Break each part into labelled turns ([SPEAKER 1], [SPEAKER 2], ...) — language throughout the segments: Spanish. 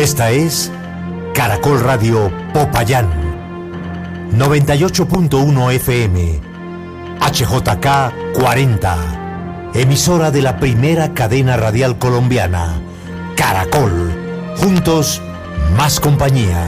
[SPEAKER 1] Esta es Caracol Radio Popayán, 98.1 FM, HJK 40, emisora de la primera cadena radial colombiana, Caracol. Juntos, más compañía.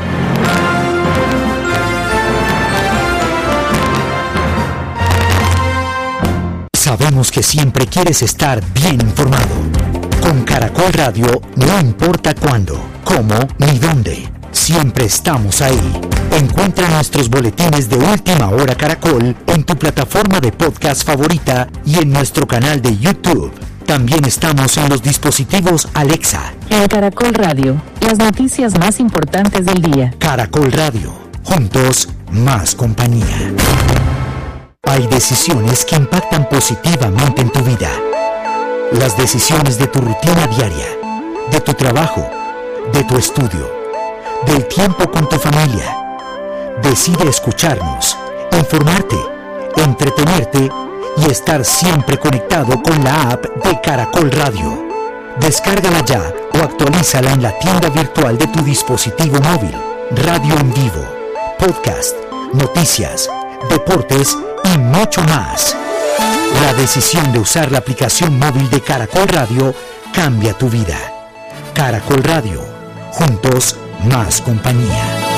[SPEAKER 2] Sabemos que siempre quieres estar bien informado. Con Caracol Radio no importa cuándo, cómo ni dónde. Siempre estamos ahí. Encuentra nuestros boletines de Última Hora Caracol en tu plataforma de podcast favorita y en nuestro canal de YouTube. También estamos en los dispositivos Alexa.
[SPEAKER 3] En Caracol Radio, las noticias más importantes del día.
[SPEAKER 2] Caracol Radio, juntos, más compañía. Hay decisiones que impactan positivamente en tu vida. Las decisiones de tu rutina diaria, de tu trabajo, de tu estudio, del tiempo con tu familia. Decide escucharnos, informarte, entretenerte y estar siempre conectado con la app de Caracol Radio. Descárgala ya o actualízala en la tienda virtual de tu dispositivo móvil. Radio en vivo, podcast, noticias, deportes y mucho más. La decisión de usar la aplicación móvil de Caracol Radio cambia tu vida. Caracol Radio, juntos, más compañía.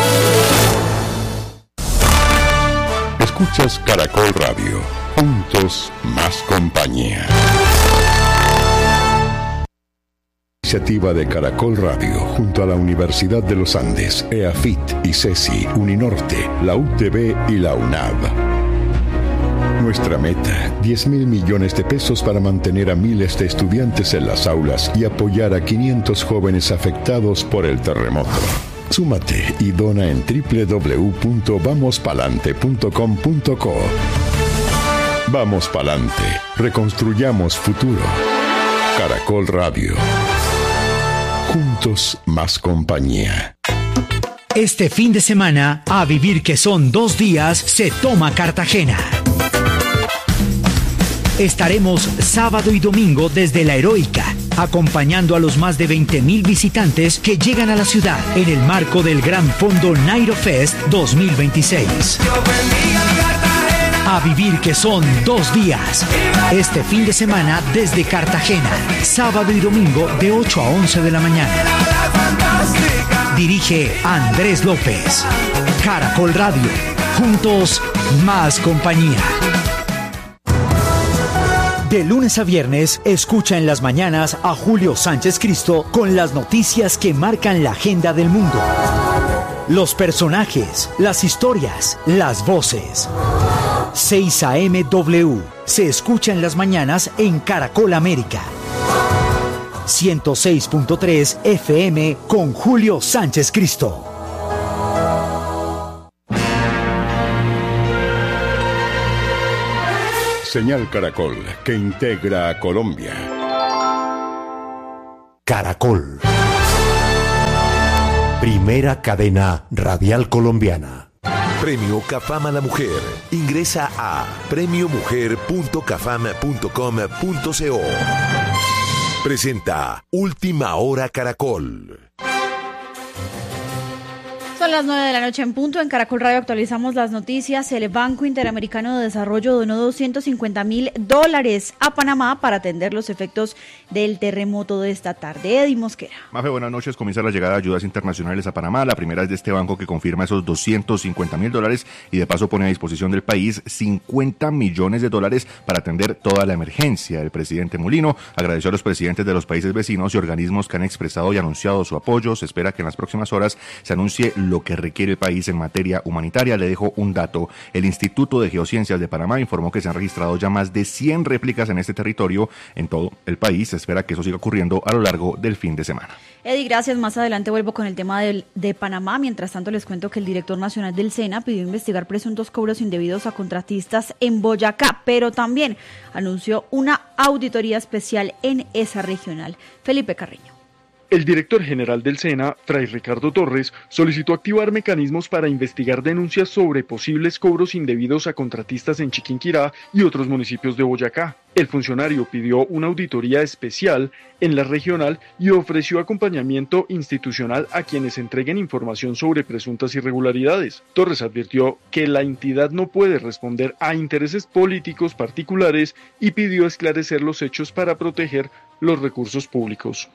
[SPEAKER 4] Escuchas Caracol Radio, juntos, más compañía. Iniciativa de Caracol Radio junto a la Universidad de los Andes, EAFIT, ICESI, Uninorte, la UTB y la UNAV. Nuestra meta, 10.000 millones de pesos para mantener a miles de estudiantes en las aulas y apoyar a 500 jóvenes afectados por el terremoto. Súmate y dona en www.vamospalante.com.co. Vamos pa'lante, reconstruyamos futuro. Caracol Radio. Juntos, más compañía.
[SPEAKER 2] Este fin de semana, a vivir que son 2 días, se toma Cartagena. Estaremos sábado y domingo desde La Heroica, acompañando a los más de 20.000 visitantes que llegan a la ciudad en el marco del Gran Fondo Nairo Fest 2026. A vivir que son 2 días. Este fin de semana desde Cartagena, sábado y domingo de 8 a 11 de la mañana. Dirige Andrés López. Caracol Radio. Juntos, más compañía. De lunes a viernes, escucha en las mañanas a Julio Sánchez Cristo con las noticias que marcan la agenda del mundo. Los personajes, las historias, las voces. 6 a.m. W. Se escucha en las mañanas en Caracol América. 106.3 FM con Julio Sánchez Cristo.
[SPEAKER 4] Señal Caracol, que integra a Colombia.
[SPEAKER 1] Caracol. Primera cadena radial colombiana.
[SPEAKER 5] Premio Cafam a la Mujer. Ingresa a premiomujer.cafam.com.co. Presenta Última Hora Caracol.
[SPEAKER 6] Son las 9 de la noche en punto. En Caracol Radio actualizamos las noticias. El Banco Interamericano de Desarrollo donó $250.000 a Panamá para atender los efectos del terremoto de esta tarde. Eddie Mosquera.
[SPEAKER 7] Mafe, buenas noches. Comienza la llegada de ayudas internacionales a Panamá. La primera es de este banco que confirma esos $250.000 y de paso pone a disposición del país $50 millones para atender toda la emergencia. El presidente Mulino agradeció a los presidentes de los países vecinos y organismos que han expresado y anunciado su apoyo. Se espera que en las próximas horas se anuncie lo que requiere el país en materia humanitaria. Le dejo un dato. El Instituto de Geociencias de Panamá informó que se han registrado ya más de 100 réplicas en este territorio en todo el país. Se espera que eso siga ocurriendo a lo largo del fin de semana.
[SPEAKER 6] Eddie, gracias. Más adelante vuelvo con el tema de Panamá. Mientras tanto, les cuento que el director nacional del SENA pidió investigar presuntos cobros indebidos a contratistas en Boyacá, pero también anunció una auditoría especial en esa regional. Felipe Carreño.
[SPEAKER 8] El director general del SENA, Fray Ricardo Torres, solicitó activar mecanismos para investigar denuncias sobre posibles cobros indebidos a contratistas en Chiquinquirá y otros municipios de Boyacá. El funcionario pidió una auditoría especial en la regional y ofreció acompañamiento institucional a quienes entreguen información sobre presuntas irregularidades. Torres advirtió que la entidad no puede responder a intereses políticos particulares y pidió esclarecer los hechos para proteger los recursos públicos.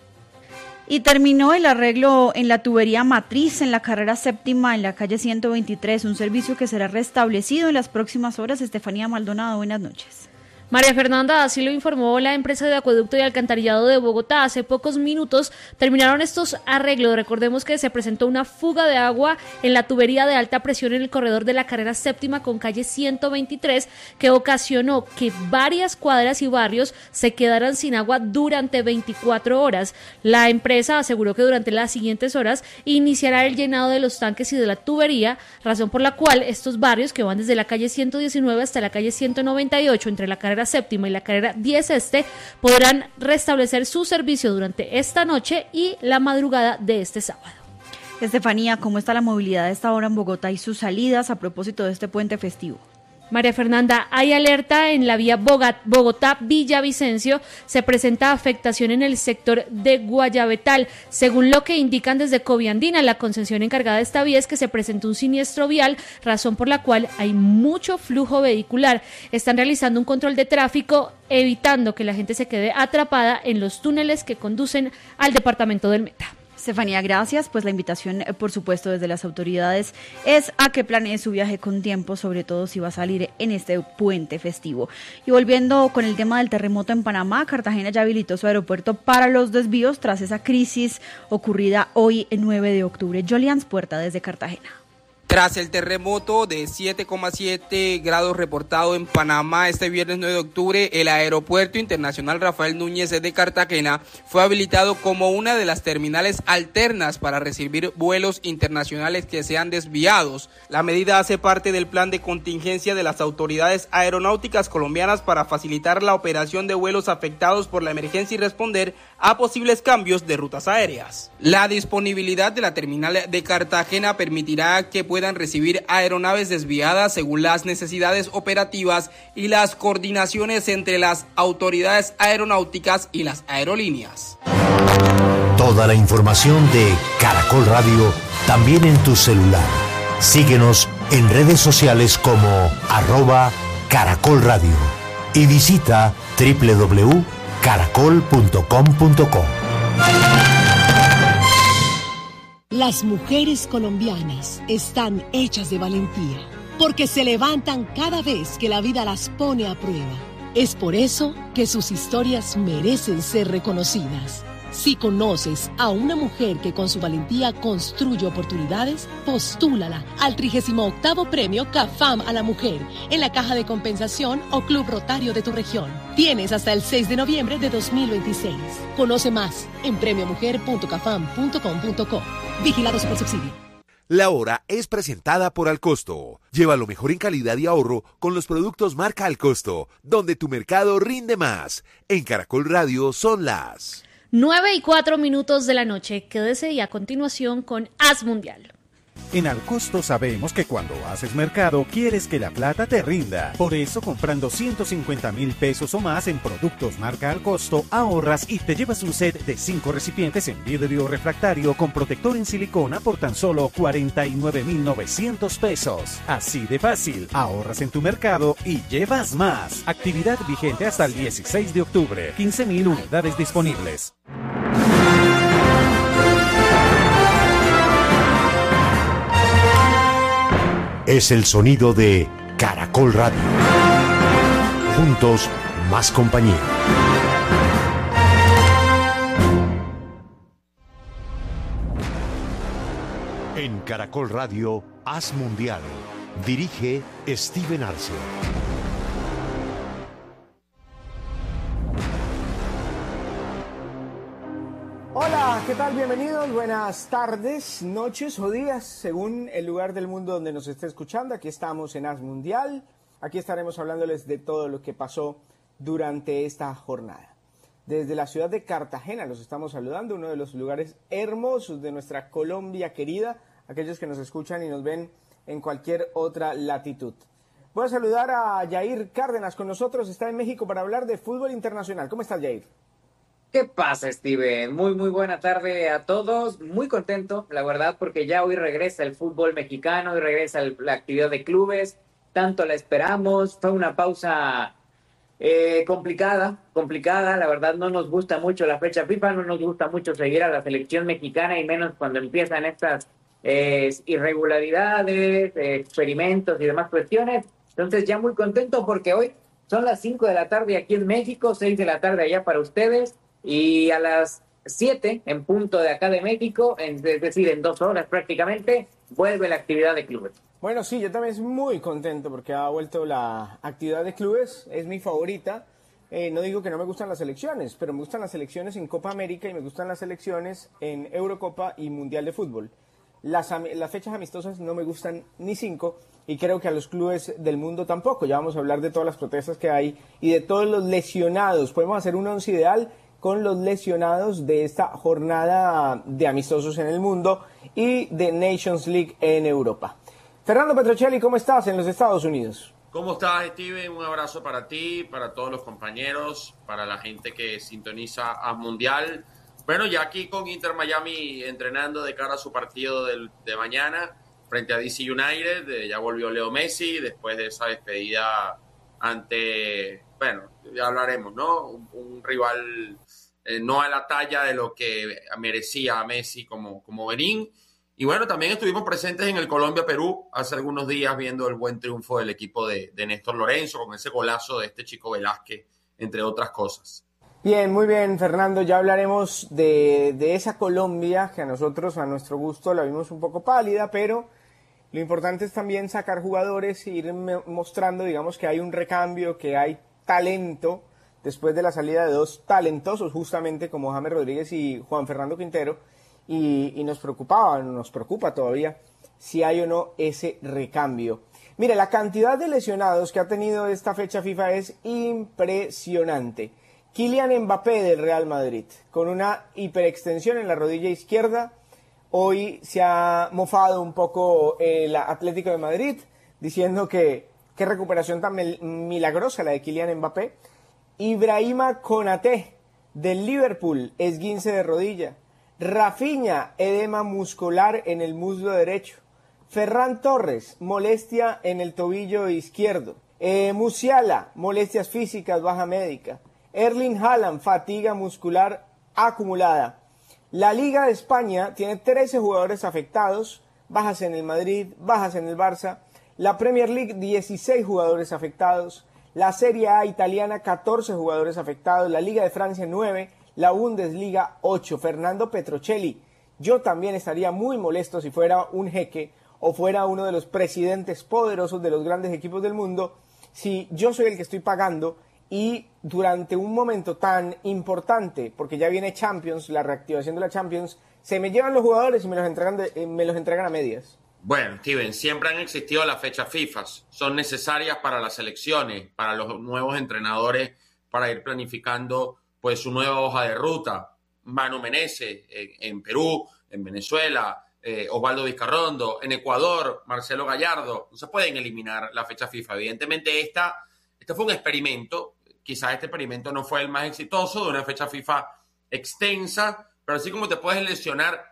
[SPEAKER 6] Y terminó el arreglo en la tubería matriz en la carrera séptima en la calle 123, un servicio que será restablecido en las próximas horas. Estefanía Maldonado, buenas noches.
[SPEAKER 9] María Fernanda, así lo informó la empresa de acueducto y alcantarillado de Bogotá. Hace pocos minutos terminaron estos arreglos. Recordemos que se presentó una fuga de agua en la tubería de alta presión en el corredor de la carrera séptima con calle 123, que ocasionó que varias cuadras y barrios se quedaran sin agua durante 24 horas. La empresa aseguró que durante las siguientes horas iniciará el llenado de los tanques y de la tubería, razón por la cual estos barrios, que van desde la calle 119 hasta la calle 198, entre la carrera séptima y la carrera 10 este, podrán restablecer su servicio durante esta noche y la madrugada de este sábado.
[SPEAKER 6] Estefanía, ¿cómo está la movilidad a esta hora en Bogotá y sus salidas a propósito de este puente festivo?
[SPEAKER 9] María Fernanda, hay alerta en la vía Bogotá-Villavicencio. Se presenta afectación en el sector de Guayabetal. Según lo que indican desde Coviandina, la concesión encargada de esta vía, es que se presentó un siniestro vial, razón por la cual hay mucho flujo vehicular. Están realizando un control de tráfico, evitando que la gente se quede atrapada en los túneles que conducen al departamento del Meta.
[SPEAKER 6] Estefanía, gracias. Pues la invitación, por supuesto, desde las autoridades es a que planee su viaje con tiempo, sobre todo si va a salir en este puente festivo. Y volviendo con el tema del terremoto en Panamá, Cartagena ya habilitó su aeropuerto para los desvíos tras esa crisis ocurrida hoy, el 9 de octubre. Jolians Puerta, desde Cartagena.
[SPEAKER 10] Tras el terremoto de 7,7 grados reportado en Panamá este viernes 9 de octubre, el Aeropuerto Internacional Rafael Núñez de Cartagena fue habilitado como una de las terminales alternas para recibir vuelos internacionales que sean desviados. La medida hace parte del plan de contingencia de las autoridades aeronáuticas colombianas para facilitar la operación de vuelos afectados por la emergencia y responder a posibles cambios de rutas aéreas. La disponibilidad de la terminal de Cartagena permitirá que puedan recibir aeronaves desviadas según las necesidades operativas y las coordinaciones entre las autoridades aeronáuticas y las aerolíneas.
[SPEAKER 1] Toda la información de Caracol Radio también en tu celular. Síguenos en redes sociales como @Caracol Radio y visita www.caracol.com.co.
[SPEAKER 11] Las mujeres colombianas están hechas de valentía, porque se levantan cada vez que la vida las pone a prueba. Es por eso que sus historias merecen ser reconocidas. Si conoces a una mujer que con su valentía construye oportunidades, postúlala al 38º Premio CAFAM a la Mujer en la Caja de Compensación o Club Rotario de tu región. Tienes hasta el 6 de noviembre de 2026. Conoce más en premiomujer.cafam.com.co. Vigilado Supersubsidio.
[SPEAKER 5] La hora es presentada por Alcosto. Lleva lo mejor en calidad y ahorro con los productos marca Alcosto, donde tu mercado rinde más. En Caracol Radio son las
[SPEAKER 9] 9:04 de la noche. Quédese y a continuación con Haz Mundial.
[SPEAKER 12] En Alcosto sabemos que cuando haces mercado quieres que la plata te rinda. Por eso, comprando 150.000 pesos o más en productos marca Alcosto, ahorras y te llevas un set de 5 recipientes en vidrio refractario con protector en silicona por tan solo 49.900 pesos. Así de fácil, ahorras en tu mercado y llevas más. Actividad vigente hasta el 16 de octubre. 15.000 unidades disponibles.
[SPEAKER 1] Es el sonido de Caracol Radio. Juntos, más compañía. En Caracol Radio, Haz Mundial. Dirige Steven Arce.
[SPEAKER 13] Hola, ¿qué tal? Bienvenidos, buenas tardes, noches o días, según el lugar del mundo donde nos esté escuchando. Aquí estamos en Haz Mundial, aquí estaremos hablándoles de todo lo que pasó durante esta jornada. desde la ciudad de Cartagena. Los estamos saludando, uno de los lugares hermosos de nuestra Colombia querida, aquellos que nos escuchan y nos ven en cualquier otra latitud. Voy a saludar a Yair Cárdenas con nosotros, está en México para hablar de fútbol internacional. ¿Cómo estás, Yair?
[SPEAKER 14] ¿Qué pasa, Steven? Muy buena tarde a todos. Muy contento, la verdad, porque ya hoy regresa el fútbol mexicano, hoy regresa la actividad de clubes. Tanto la esperamos. Fue una pausa complicada. La verdad, no nos gusta mucho la fecha FIFA, no nos gusta mucho seguir a la selección mexicana y menos cuando empiezan estas irregularidades, experimentos y demás cuestiones. Entonces, ya muy contento porque hoy son las 5 de la tarde aquí en México, 6 de la tarde allá para ustedes. Y a las 7 en punto de acá de México, es decir, en 2 horas prácticamente, vuelve la actividad de clubes.
[SPEAKER 13] Bueno, sí, yo también estoy muy contento porque ha vuelto la actividad de clubes, es mi favorita. No digo que no me gustan las selecciones, pero me gustan las selecciones en Copa América y me gustan las selecciones en Eurocopa y Mundial de Fútbol. Las fechas amistosas no me gustan ni 5 y creo que a los clubes del mundo tampoco. Ya vamos a hablar de todas las protestas que hay y de todos los lesionados. Podemos hacer un once ideal con los lesionados de esta jornada de amistosos en el mundo y de Nations League en Europa. Fernando Petrocelli, ¿cómo estás en los Estados Unidos?
[SPEAKER 15] ¿Cómo estás, Steven? Un abrazo para ti, para todos los compañeros, para la gente que sintoniza a Mundial. Bueno, ya aquí con Inter Miami entrenando de cara a su partido de mañana frente a DC United. Ya volvió Leo Messi después de esa despedida ante, bueno, ya hablaremos, ¿no? Un rival no a la talla de lo que merecía a Messi como Benín. Y bueno, también estuvimos presentes en el Colombia-Perú hace algunos días viendo el buen triunfo del equipo de Néstor Lorenzo con ese golazo de este chico Velázquez, entre otras cosas.
[SPEAKER 13] Bien, muy bien, Fernando. Ya hablaremos de esa Colombia que a nosotros, a nuestro gusto, la vimos un poco pálida, pero lo importante es también sacar jugadores e ir mostrando, digamos, que hay un recambio, que hay talento, después de la salida de 2 talentosos, justamente como James Rodríguez y Juan Fernando Quintero, y nos preocupa todavía si hay o no ese recambio. Mire, la cantidad de lesionados que ha tenido esta fecha FIFA es impresionante. Kylian Mbappé del Real Madrid, con una hiperextensión en la rodilla izquierda. Hoy se ha mofado un poco el Atlético de Madrid, diciendo que qué recuperación tan milagrosa la de Kylian Mbappé. Ibrahima Konaté del Liverpool, esguince de rodilla. Rafinha, edema muscular en el muslo derecho. Ferran Torres, molestia en el tobillo izquierdo. Musiala, molestias físicas, baja médica. Erling Haaland, fatiga muscular acumulada. La Liga de España tiene 13 jugadores afectados, bajas en el Madrid, bajas en el Barça. La Premier League, 16 jugadores afectados. La Serie A italiana, 14 jugadores afectados. La Liga de Francia, 9. La Bundesliga, 8. Fernando Petrocelli, yo también estaría muy molesto si fuera un jeque o fuera uno de los presidentes poderosos de los grandes equipos del mundo, si yo soy el que estoy pagando y durante un momento tan importante, porque ya viene Champions, la reactivación de la Champions, se me llevan los jugadores y me los entregan a medias.
[SPEAKER 15] Bueno, Steven, siempre han existido las fechas FIFA, son necesarias para las selecciones, para los nuevos entrenadores, para ir planificando pues su nueva hoja de ruta. Manu Menezes en Perú, en Venezuela, Osvaldo Vizcarrondo, en Ecuador, Marcelo Gallardo. No se pueden eliminar la fecha FIFA. Evidentemente esta fue un experimento. Quizás este experimento no fue el más exitoso de una fecha FIFA extensa, pero así como te puedes lesionar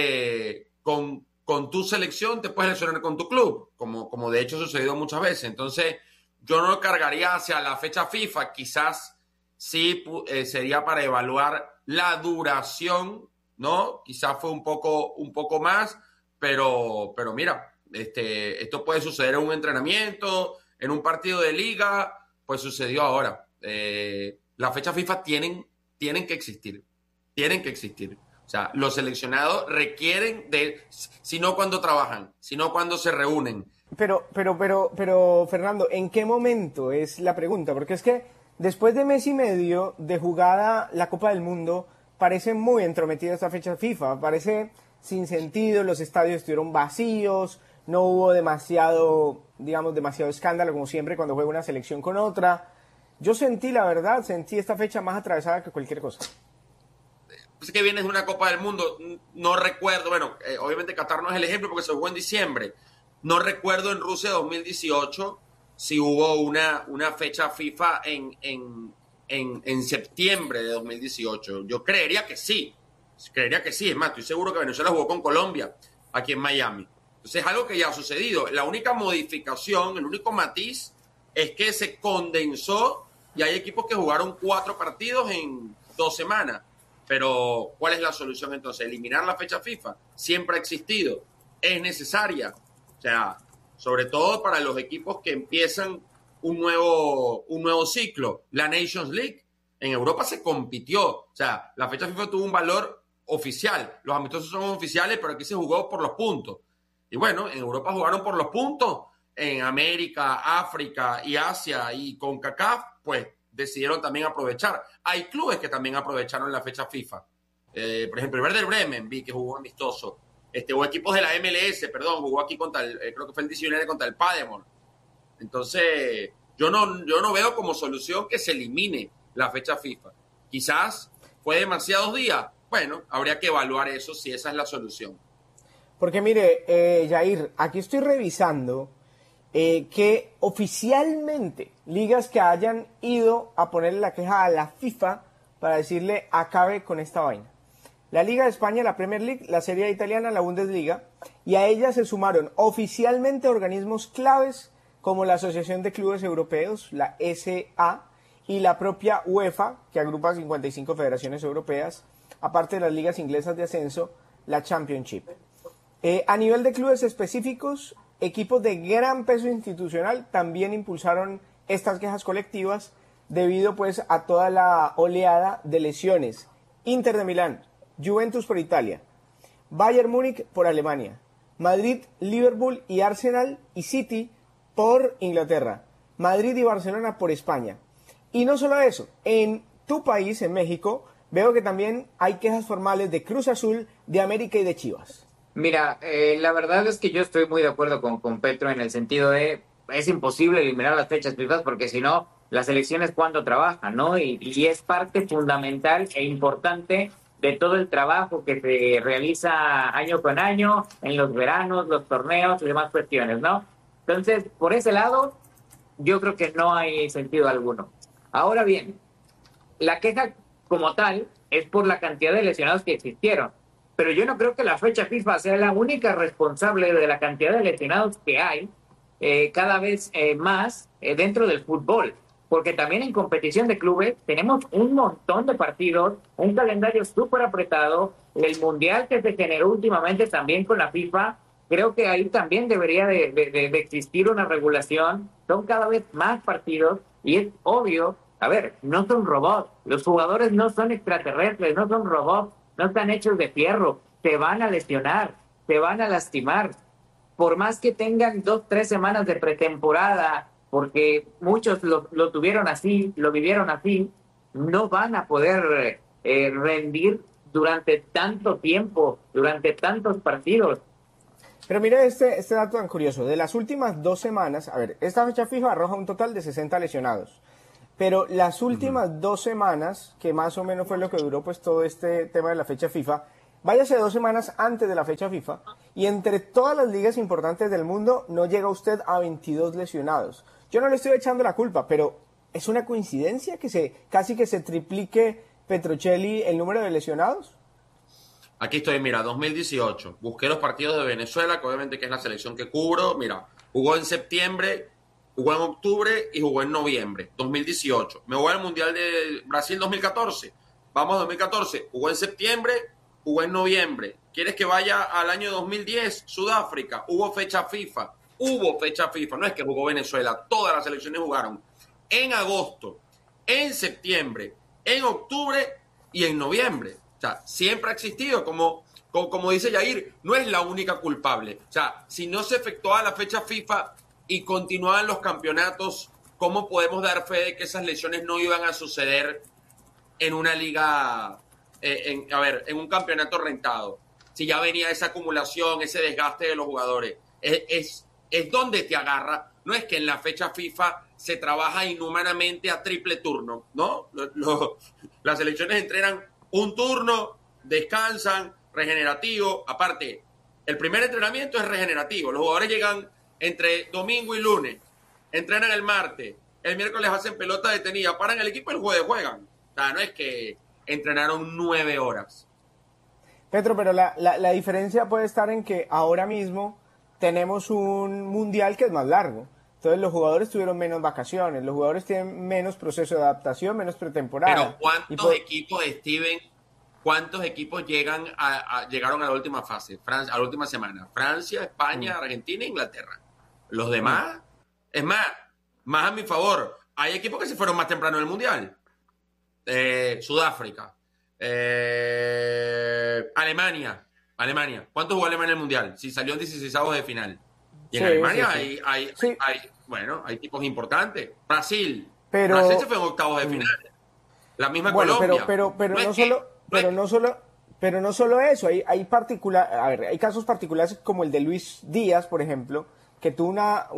[SPEAKER 15] con tu selección, te puedes lesionar con tu club, como de hecho ha sucedido muchas veces. Entonces, yo no lo cargaría hacia la fecha FIFA. Quizás sí sería para evaluar la duración, ¿no? Quizás fue un poco más, pero mira, esto puede suceder en un entrenamiento, en un partido de liga, pues sucedió ahora. Las fechas FIFA tienen que existir. O sea, los seleccionados requieren si no cuando trabajan, si no cuando se reúnen.
[SPEAKER 13] Pero, Fernando, ¿en qué momento es la pregunta? Porque es que después de mes y medio de jugada la Copa del Mundo, parece muy entrometida esta fecha FIFA, parece sin sentido, los estadios estuvieron vacíos, no hubo demasiado escándalo como siempre cuando juega una selección con otra. Yo sentí esta fecha más atravesada que cualquier cosa.
[SPEAKER 15] Pues que vienes de una Copa del Mundo, no recuerdo, obviamente Qatar no es el ejemplo porque se jugó en diciembre, no recuerdo en Rusia 2018 si hubo una fecha FIFA en septiembre de 2018. Yo creería que sí, es más, estoy seguro que Venezuela jugó con Colombia aquí en Miami. Entonces es algo que ya ha sucedido. La única modificación, el único matiz es que se condensó y hay equipos que jugaron 4 partidos en 2 semanas. Pero, ¿cuál es la solución entonces? Eliminar la fecha FIFA. Siempre ha existido. Es necesaria. O sea, sobre todo para los equipos que empiezan un nuevo ciclo. La Nations League. En Europa se compitió. O sea, la fecha FIFA tuvo un valor oficial. Los amistosos son oficiales, pero aquí se jugó por los puntos. Y bueno, en Europa jugaron por los puntos. En América, África y Asia y CONCACAF, pues decidieron también aprovechar. Hay clubes que también aprovecharon la fecha FIFA. Por ejemplo, el Werder Bremen, vi que jugó amistoso. O equipos de la MLS, jugó aquí contra creo que fue el 19 contra el Paderborn. Entonces, yo no veo como solución que se elimine la fecha FIFA. Quizás fue demasiados días. Bueno, habría que evaluar eso si esa es la solución.
[SPEAKER 13] Porque mire, Yair, aquí estoy revisando que oficialmente ligas que hayan ido a ponerle la queja a la FIFA para decirle acabe con esta vaina. La Liga de España, la Premier League, la Serie A italiana, la Bundesliga, y a ellas se sumaron oficialmente organismos claves como la Asociación de Clubes Europeos, la SA, y la propia UEFA, que agrupa 55 federaciones europeas, aparte de las ligas inglesas de ascenso, la Championship. A nivel de clubes específicos, equipos de gran peso institucional también impulsaron estas quejas colectivas debido pues a toda la oleada de lesiones. Inter de Milán, Juventus por Italia, Bayern Múnich por Alemania, Madrid, Liverpool y Arsenal y City por Inglaterra, Madrid y Barcelona por España. Y no solo eso, en tu país, en México, veo que también hay quejas formales de Cruz Azul, de América y de Chivas.
[SPEAKER 14] Mira, la verdad es que yo estoy muy de acuerdo con Petro en el sentido de es imposible eliminar las fechas FIFA porque si no, las elecciones cuando trabajan, ¿no? Y es parte fundamental e importante de todo el trabajo que se realiza año con año en los veranos, los torneos y demás cuestiones, ¿no? Entonces, por ese lado, yo creo que no hay sentido alguno. Ahora bien, la queja como tal es por la cantidad de lesionados que existieron. Pero yo no creo que la fecha FIFA sea la única responsable de la cantidad de lesionados que hay cada vez más dentro del fútbol. Porque también en competición de clubes tenemos un montón de partidos, un calendario súper apretado, el mundial que se generó últimamente también con la FIFA. Creo que ahí también debería de existir una regulación. Son cada vez más partidos y es obvio, a ver, no son robots. Los jugadores no son extraterrestres, no son robots. No están hechos de fierro, se van a lesionar, se van a lastimar. Por más que tengan 2-3 semanas de pretemporada, porque muchos lo tuvieron así, lo vivieron así, no van a poder rendir durante tanto tiempo, durante tantos partidos.
[SPEAKER 13] Pero mire este dato tan curioso. De las últimas 2 semanas, a ver, esta fecha FIFA arroja un total de 60 lesionados. Pero las últimas 2 semanas, que más o menos fue lo que duró pues todo este tema de la fecha FIFA, váyase 2 semanas antes de la fecha FIFA, y entre todas las ligas importantes del mundo no llega usted a 22 lesionados. Yo no le estoy echando la culpa, pero ¿es una coincidencia que casi que se triplique Petrocelli el número de lesionados?
[SPEAKER 15] Aquí estoy, mira, 2018. Busqué los partidos de Venezuela, que obviamente que es la selección que cubro. Mira, jugó en septiembre, jugó en octubre y jugó en noviembre, 2018. Me voy al Mundial de Brasil 2014. Vamos a 2014. Jugó en septiembre, jugó en noviembre. ¿Quieres que vaya al año 2010? Sudáfrica. Hubo fecha FIFA. No es que jugó Venezuela. Todas las selecciones jugaron en agosto, en septiembre, en octubre y en noviembre. O sea, siempre ha existido, como dice Yair, no es la única culpable. O sea, si no se efectuaba la fecha FIFA y continuaban los campeonatos, ¿cómo podemos dar fe de que esas lesiones no iban a suceder en una liga, en un campeonato rentado? Si ya venía esa acumulación, ese desgaste de los jugadores. Es donde te agarra. No es que en la fecha FIFA se trabaja inhumanamente a triple turno, ¿no? Las selecciones entrenan un turno, descansan, regenerativo. Aparte, el primer entrenamiento es regenerativo. Los jugadores llegan entre domingo y lunes, entrenan el martes, el miércoles hacen pelota detenida, paran el equipo y el jueves juegan. O sea, no es que entrenaron 9 horas.
[SPEAKER 13] Petro, pero la diferencia puede estar en que ahora mismo tenemos un mundial que es más largo. Entonces los jugadores tuvieron menos vacaciones, los jugadores tienen menos proceso de adaptación, menos pretemporada.
[SPEAKER 15] Pero ¿cuántos equipos llegaron a la última fase, a la última semana? Francia, España, Argentina e Inglaterra. Los demás, es más a mi favor, hay equipos que se fueron más temprano del mundial. Sudáfrica, Alemania. ¿Cuánto jugó Alemania en el mundial? Si salió en 16avos de final. Y en Alemania hay equipos importantes. Brasil se fue en octavos de final. La misma Colombia.
[SPEAKER 13] Pero no solo eso, hay casos particulares como el de Luis Díaz, por ejemplo, que tuvo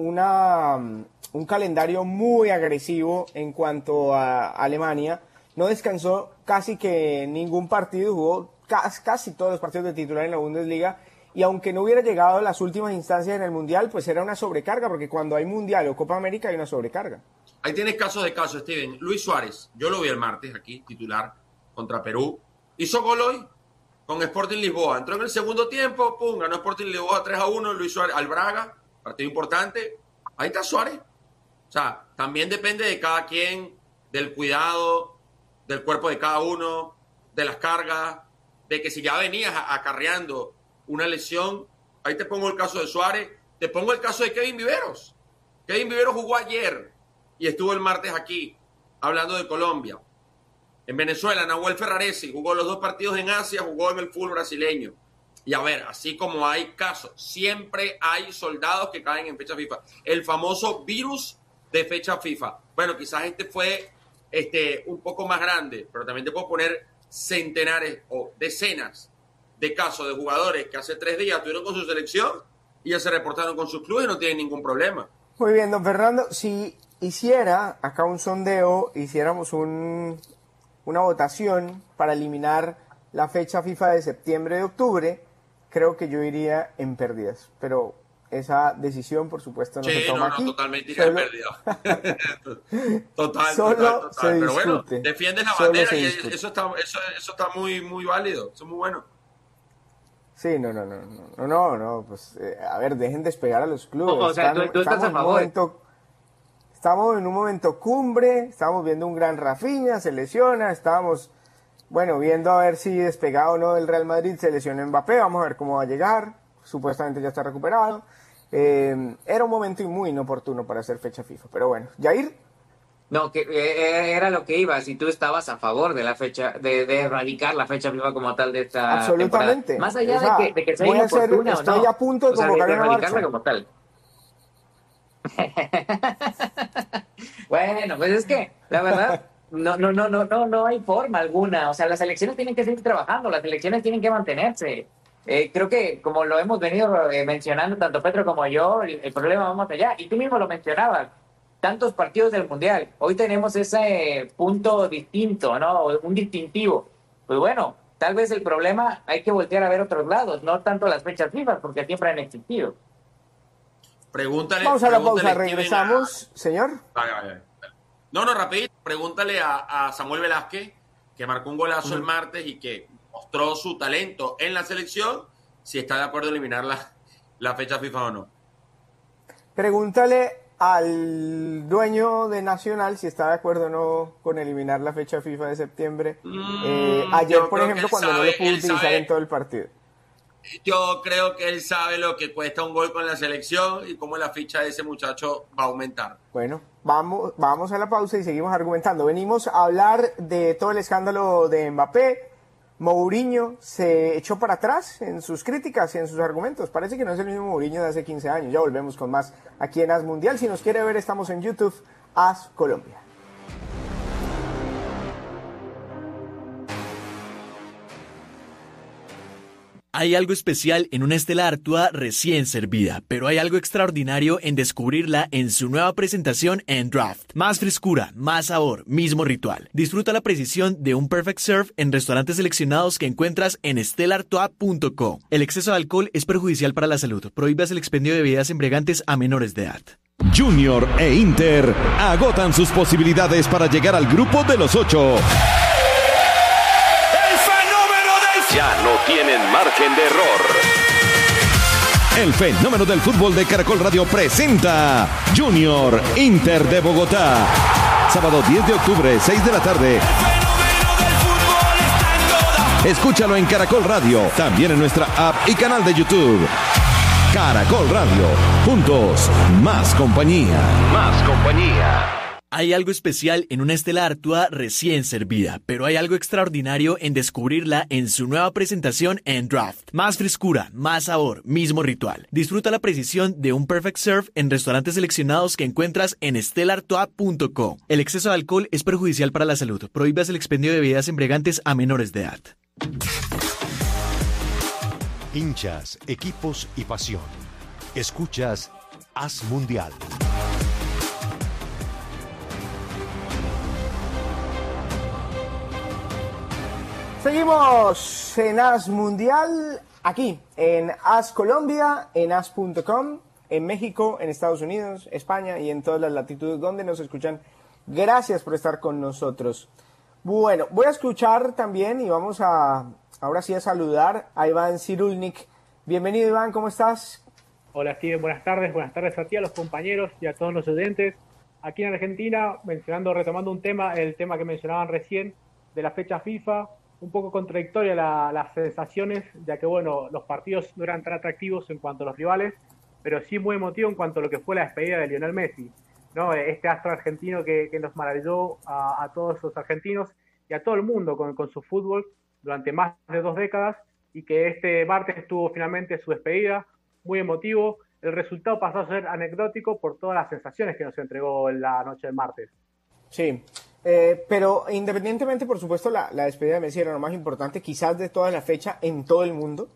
[SPEAKER 13] un calendario muy agresivo en cuanto a Alemania. No descansó casi que ningún partido, jugó casi todos los partidos de titular en la Bundesliga, y aunque no hubiera llegado a las últimas instancias en el Mundial, pues era una sobrecarga, porque cuando hay Mundial o Copa América hay una sobrecarga.
[SPEAKER 15] Ahí tienes casos, Steven. Luis Suárez, yo lo vi el martes aquí, titular, contra Perú. Hizo gol hoy con Sporting Lisboa. Entró en el segundo tiempo, ganó Sporting Lisboa 3-1, Luis Suárez al Braga, partido importante. Ahí está Suárez. O sea, también depende de cada quien, del cuidado, del cuerpo de cada uno, de las cargas, de que si ya venías acarreando una lesión, ahí te pongo el caso de Suárez, te pongo el caso de Kevin Viveros. Kevin Viveros jugó ayer y estuvo el martes aquí, hablando de Colombia. En Venezuela, Nahuel Ferraresi jugó los 2 partidos en Asia, jugó en el fútbol brasileño. Y a ver, así como hay casos, siempre hay soldados que caen en fecha FIFA. El famoso virus de fecha FIFA. Bueno, quizás este fue un poco más grande, pero también te puedo poner centenares o decenas de casos de jugadores que hace 3 días estuvieron con su selección y ya se reportaron con sus clubes y no tienen ningún problema.
[SPEAKER 13] Muy bien, don Fernando, si hiciera acá un sondeo, hiciéramos una votación para eliminar la fecha FIFA de septiembre de octubre, creo que yo iría en pérdidas, pero esa decisión, por supuesto, no se toma aquí.
[SPEAKER 15] Totalmente iría en pérdidas. Total. Pero bueno, defiendes la bandera y eso está muy, muy válido, eso es muy bueno.
[SPEAKER 13] Sí, no, pues, a ver, dejen despegar a los clubes.
[SPEAKER 14] O sea, tú estás a favor.
[SPEAKER 13] Estamos en un momento cumbre, estamos viendo un gran Rafinha, se lesiona, estábamos, viendo a ver si despegado o no del Real Madrid, se lesionó Mbappé, vamos a ver cómo va a llegar, supuestamente ya está recuperado. Era un momento muy inoportuno para hacer fecha FIFA, pero bueno, Jair.
[SPEAKER 14] No, que era lo que iba, si tú estabas a favor de la fecha, de erradicar la fecha FIFA como tal de esta
[SPEAKER 13] absolutamente
[SPEAKER 14] temporada. Más allá de que sea inoportuna o no.
[SPEAKER 13] Estoy a punto de convocar una marcha.
[SPEAKER 14] Como tal. Bueno, pues es que, la verdad, no hay forma alguna. O sea, las elecciones tienen que seguir trabajando, las elecciones tienen que mantenerse. Creo que, como lo hemos venido mencionando tanto Petro como yo, el problema va más allá. Y tú mismo lo mencionabas. Tantos partidos del Mundial. Hoy tenemos ese punto distinto, ¿no? Un distintivo. Pues bueno, tal vez el problema hay que voltear a ver otros lados, no tanto las fechas FIFA, porque siempre han existido.
[SPEAKER 13] Vamos a la pausa, regresamos, señor.
[SPEAKER 15] Vale. No, rapidito. Pregúntale a Samuel Velázquez, que marcó un golazo el martes y que mostró su talento en la selección, si está de acuerdo en eliminar la fecha FIFA o no.
[SPEAKER 13] Pregúntale al dueño de Nacional si está de acuerdo o no con eliminar la fecha FIFA de septiembre. Ayer, por ejemplo, cuando no lo pudo utilizar en todo el partido.
[SPEAKER 15] Yo creo que él sabe lo que cuesta un gol con la selección y cómo la ficha de ese muchacho va a aumentar.
[SPEAKER 13] Bueno, vamos a la pausa y seguimos argumentando. Venimos a hablar de todo el escándalo de Mbappé. Mourinho se echó para atrás en sus críticas y en sus argumentos. Parece que no es el mismo Mourinho de hace 15 años. Ya volvemos con más aquí en AS Mundial. Si nos quiere ver, estamos en YouTube, AS Colombia.
[SPEAKER 16] Hay algo especial en una Stella Artois recién servida, pero hay algo extraordinario en descubrirla en su nueva presentación en Draft. Más frescura, más sabor, mismo ritual. Disfruta la precisión de un Perfect Serve en restaurantes seleccionados que encuentras en stellaartois.co. El exceso de alcohol es perjudicial para la salud. Prohíbas el expendio de bebidas embriagantes a menores de edad.
[SPEAKER 17] Junior e Inter agotan sus posibilidades para llegar al grupo de los 8. Ya no tienen margen de error. El fenómeno del fútbol de Caracol Radio presenta Junior Inter de Bogotá. Sábado 10 de octubre, 6 de la tarde. Escúchalo en Caracol Radio, también en nuestra app y canal de YouTube. Caracol Radio, juntos, más compañía. Más compañía.
[SPEAKER 16] Hay algo especial en una Stella Artois recién servida, pero hay algo extraordinario en descubrirla en su nueva presentación en Draft. Más frescura, más sabor, mismo ritual. Disfruta la precisión de un Perfect Serve en restaurantes seleccionados que encuentras en stellaartois.co. El exceso de alcohol es perjudicial para la salud. Prohíbas el expendio de bebidas embriagantes a menores de edad.
[SPEAKER 1] Hinchas, equipos y pasión. Escuchas Haz Mundial.
[SPEAKER 13] Seguimos en Haz Mundial, aquí en Haz Colombia, en Haz.com, en México, en Estados Unidos, España y en todas las latitudes donde nos escuchan. Gracias por estar con nosotros. Bueno, voy a escuchar también y vamos ahora sí a saludar a Iván Cyrulnik. Bienvenido, Iván, ¿cómo estás?
[SPEAKER 18] Hola, Steven, buenas tardes a ti, a los compañeros y a todos los oyentes. Aquí en Argentina, retomando el tema que mencionaban recién, de la fecha FIFA, un poco contradictoria las sensaciones, ya que bueno, los partidos no eran tan atractivos en cuanto a los rivales, pero sí muy emotivo en cuanto a lo que fue la despedida de Lionel Messi, ¿no? Este astro argentino que nos maravilló a todos los argentinos y a todo el mundo con su fútbol durante más de 2 décadas, y que este martes tuvo finalmente su despedida, muy emotivo. El resultado pasó a ser anecdótico por todas las sensaciones que nos entregó en la noche del martes.
[SPEAKER 13] Sí, pero independientemente, por supuesto, la despedida de Messi era lo más importante, quizás de toda la fecha en todo el mundo,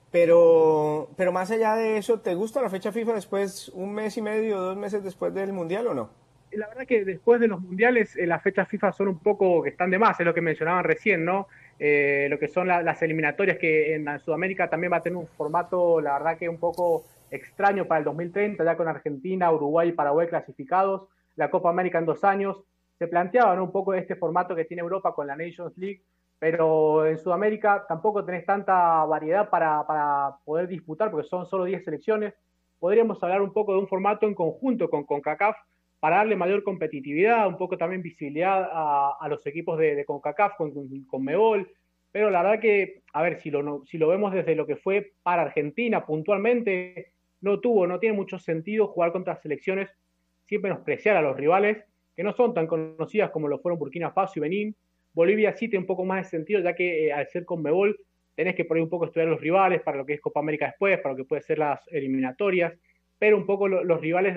[SPEAKER 13] pero más allá de eso, ¿te gusta la fecha FIFA después, 1 mes y medio, 2 meses después del Mundial o no?
[SPEAKER 18] La verdad que después de los Mundiales, las fechas FIFA son un poco que están de más, es lo que mencionaban recién, ¿no? Lo que son las eliminatorias, que en Sudamérica también va a tener un formato, la verdad que un poco extraño para el 2030, ya con Argentina, Uruguay y Paraguay clasificados, la Copa América en 2 años. Se planteaba, ¿no?, un poco de este formato que tiene Europa con la Nations League, pero en Sudamérica tampoco tenés tanta variedad para poder disputar, porque son solo 10 selecciones. Podríamos hablar un poco de un formato en conjunto con CONCACAF para darle mayor competitividad, un poco también visibilidad a los equipos de CONCACAF con Conmebol, pero la verdad que, a ver, si lo vemos desde lo que fue para Argentina puntualmente, no tiene mucho sentido jugar contra selecciones sin menospreciar a los rivales, que no son tan conocidas como lo fueron Burkina Faso y Benín. Bolivia sí tiene un poco más de sentido, ya que al ser Conmebol tenés que por ahí un poco estudiar los rivales para lo que es Copa América después, para lo que puede ser las eliminatorias, pero un poco los rivales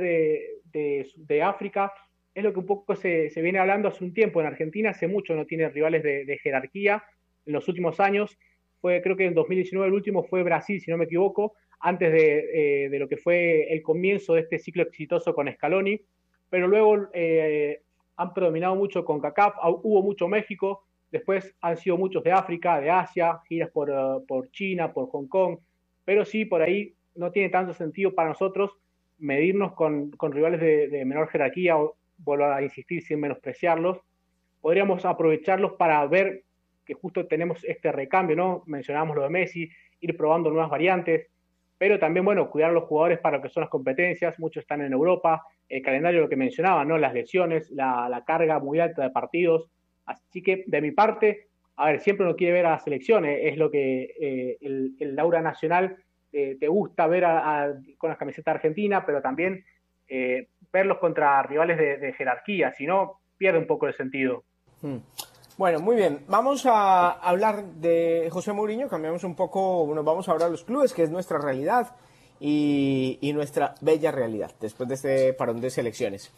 [SPEAKER 18] de África es lo que un poco se viene hablando hace un tiempo. En Argentina hace mucho no tiene rivales de jerarquía. En los últimos años, creo que en 2019 el último fue Brasil, si no me equivoco, antes de lo que fue el comienzo de este ciclo exitoso con Scaloni, pero luego han predominado mucho con CONCACAF, hubo mucho México, después han sido muchos de África, de Asia, giras por China, por Hong Kong, pero sí, por ahí no tiene tanto sentido para nosotros medirnos con rivales de menor jerarquía, o vuelvo a insistir sin menospreciarlos. Podríamos aprovecharlos para ver que justo tenemos este recambio, ¿no? Mencionábamos lo de Messi, ir probando nuevas variantes, pero también, bueno, cuidar a los jugadores para lo que son las competencias. Muchos están en Europa, el calendario, lo que mencionaban, ¿no? Las lesiones, la carga muy alta de partidos. Así que, de mi parte, a ver, siempre uno quiere ver a las selecciones, es lo que el aura nacional te gusta ver con las camisetas argentinas, pero también verlos contra rivales de jerarquía, si no, pierde un poco el sentido.
[SPEAKER 13] Bueno, muy bien. Vamos a hablar de José Mourinho, cambiamos un poco, nos vamos ahora a los clubes, que es nuestra realidad y nuestra bella realidad, después de este parón de selecciones.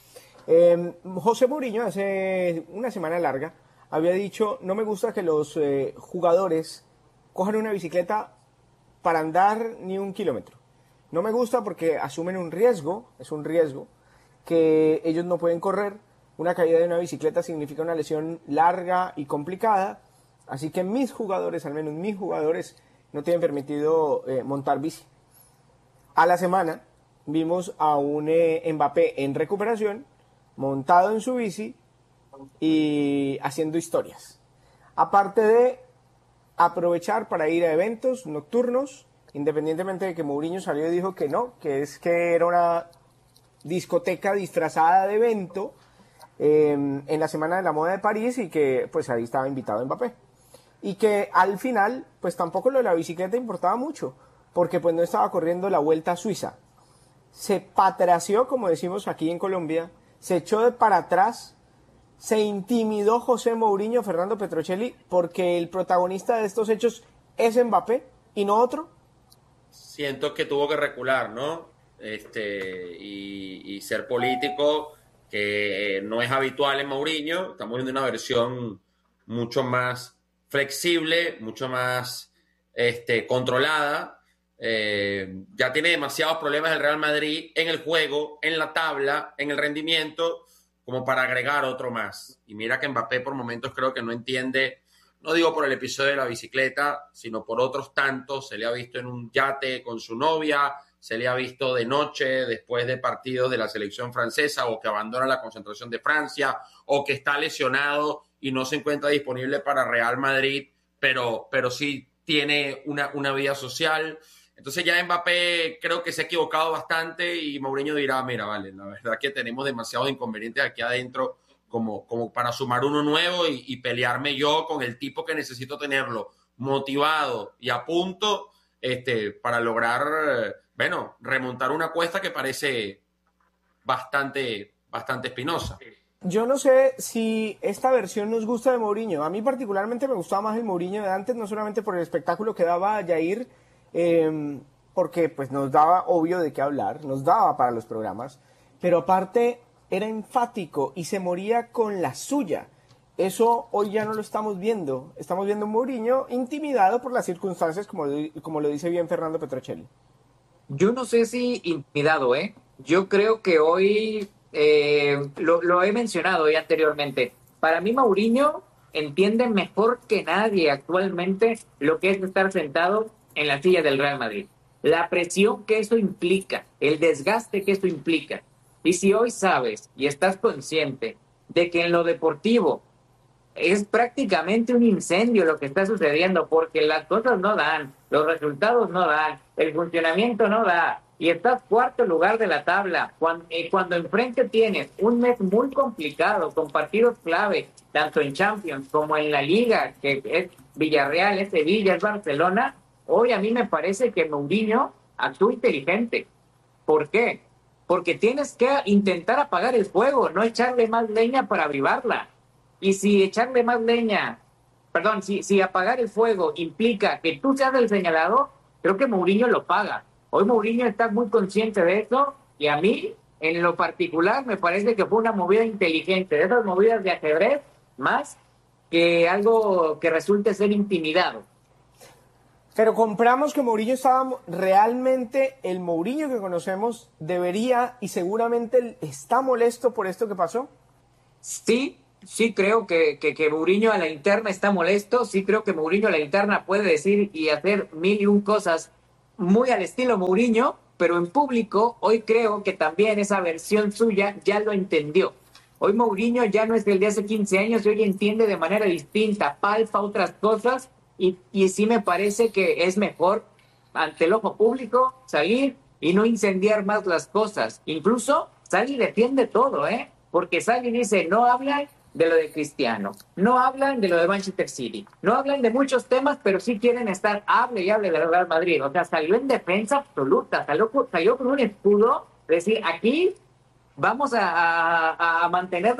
[SPEAKER 13] José Mourinho, hace una semana larga, había dicho: no me gusta que los jugadores cojan una bicicleta para andar ni un kilómetro. No me gusta porque asumen un riesgo, es un riesgo, que ellos no pueden correr. Una caída de una bicicleta significa una lesión larga y complicada, así que mis jugadores, al menos mis jugadores, no tienen permitido montar bici. A la semana vimos a un Mbappé en recuperación, montado en su bici y haciendo historias. Aparte de aprovechar para ir a eventos nocturnos, independientemente de que Mourinho salió y dijo que no, que era una discoteca disfrazada de evento en la Semana de la Moda de París y que pues ahí estaba invitado Mbappé. Y que al final pues tampoco lo de la bicicleta importaba mucho, porque pues no estaba corriendo la Vuelta a Suiza. Se patració, como decimos aquí en Colombia, se echó de para atrás, se intimidó José Mourinho, Fernando Petrocelli, porque el protagonista de estos hechos es Mbappé y no otro.
[SPEAKER 15] Siento que tuvo que recular, ¿no? Y ser político, que no es habitual en Mourinho. Estamos viendo una versión mucho más flexible, mucho más controlada. Ya tiene demasiados problemas el Real Madrid en el juego, en la tabla, en el rendimiento, como para agregar otro más. Y mira que Mbappé por momentos creo que no entiende, no digo por el episodio de la bicicleta, sino por otros tantos. Se le ha visto en un yate con su novia, se le ha visto de noche después de partidos de la selección francesa, o que abandona la concentración de Francia, o que está lesionado y no se encuentra disponible para Real Madrid, pero sí tiene una vida social. Entonces ya Mbappé creo que se ha equivocado bastante y Mourinho dirá, mira, vale, la verdad que tenemos demasiados inconvenientes aquí adentro como para sumar uno nuevo y pelearme yo con el tipo que necesito tenerlo motivado y a punto para lograr, remontar una cuesta que parece bastante espinosa.
[SPEAKER 13] Yo no sé si esta versión nos gusta de Mourinho. A mí particularmente me gustaba más el Mourinho de antes, no solamente por el espectáculo que daba Jair, porque pues nos daba obvio de qué hablar, nos daba para los programas, pero aparte era enfático y se moría con la suya. Eso hoy ya no lo estamos viendo un Mourinho intimidado por las circunstancias, como lo dice bien Fernando Petrocelli.
[SPEAKER 14] Yo no sé si intimidado, yo creo que hoy lo he mencionado ya anteriormente. Para mí Mourinho entiende mejor que nadie actualmente lo que es estar sentado en la silla del Real Madrid. La presión que eso implica, el desgaste que eso implica. Y si hoy sabes y estás consciente de que en lo deportivo es prácticamente un incendio lo que está sucediendo, porque las cosas no dan, los resultados no dan, el funcionamiento no da, y estás cuarto lugar de la tabla, cuando enfrente tienes un mes muy complicado, con partidos clave, tanto en Champions como en la Liga, que es Villarreal, es Sevilla, es Barcelona. Hoy a mí me parece que Mourinho actúa inteligente. ¿Por qué? Porque tienes que intentar apagar el fuego, no echarle más leña para avivarla. Y si echarle más leña, si apagar el fuego implica que tú seas el señalado, creo que Mourinho lo paga. Hoy Mourinho está muy consciente de eso y a mí, en lo particular, me parece que fue una movida inteligente, de esas movidas de ajedrez, más que algo que resulte ser intimidado.
[SPEAKER 13] Pero compramos que Mourinho estaba realmente, el Mourinho que conocemos debería y seguramente está molesto por esto que pasó.
[SPEAKER 14] Sí creo que Mourinho a la interna está molesto, sí creo que Mourinho a la interna puede decir y hacer mil y un cosas muy al estilo Mourinho, pero en público hoy creo que también esa versión suya ya lo entendió. Hoy Mourinho ya no es el de hace 15 años y hoy entiende de manera distinta, palpa otras cosas. Y sí me parece que es mejor ante el ojo público salir y no incendiar más las cosas. Incluso sale y defiende todo, porque sale y dice, no hablan de lo de Cristiano, no hablan de lo de Manchester City, no hablan de muchos temas, pero sí quieren estar, hable y hable del Real Madrid. O sea, salió en defensa absoluta, salió con un escudo, decir, aquí vamos a mantener